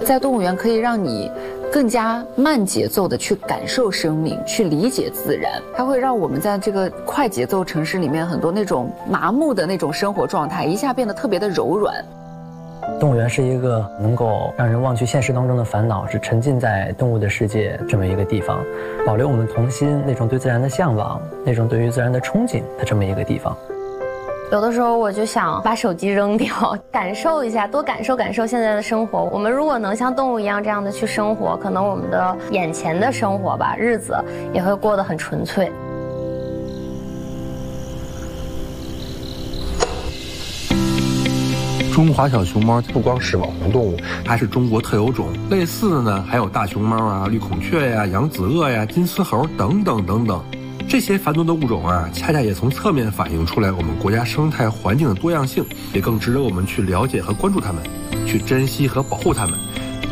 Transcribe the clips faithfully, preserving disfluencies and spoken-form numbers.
在动物园可以让你更加慢节奏的去感受生命，去理解自然，它会让我们在这个快节奏城市里面很多那种麻木的那种生活状态一下变得特别的柔软。 动物园是一个能够让人忘去现实当中的烦恼，只沉浸在动物的世界这么一个地方，保留我们童心那种对自然的向往，那种对于自然的憧憬的这么一个地方。 有的时候我就想把手机扔掉，感受一下，多感受感受现在的生活。我们如果能像动物一样这样的去生活，可能我们的眼前的生活吧，日子也会过得很纯粹。 中华小熊猫不光是网红动物，它是中国特有种。类似的呢，还有大熊猫啊、绿孔雀呀、扬子鳄呀、金丝猴等等等等。这些繁多的物种啊，恰恰也从侧面反映出来我们国家生态环境的多样性，也更值得我们去了解和关注它们，去珍惜和保护它们。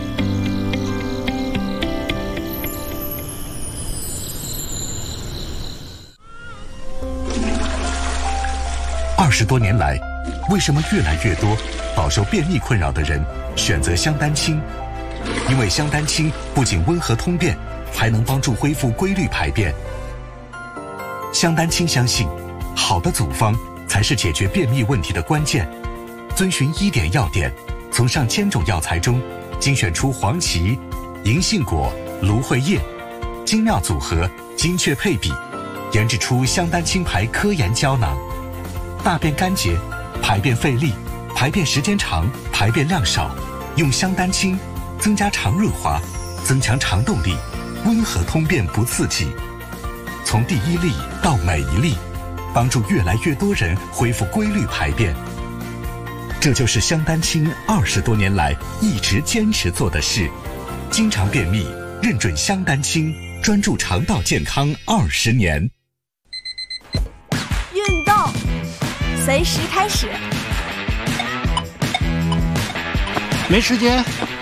二十多年来，为什么越来越多饱受便秘困扰的人选择香丹清？因为香丹清不仅温和通便，还能帮助恢复规律排便。香丹清相信，好的组方才是解决便秘问题的关键。遵循医典要点，从上千种药材中精选出黄芪、银杏果、芦荟叶，精妙组合，精确配比，研制出香丹清牌科研胶囊。大便干结、排便费力、排便时间长、排便量少，用香丹清增加肠润滑，增强肠动力，温和通便不刺激。从第一粒到每一粒，帮助越来越多人恢复规律排便。这就是香丹清二十多年来一直坚持做的事。经常便秘，认准香丹清，专注肠道健康二十年。 运动，随时开始。 没时间，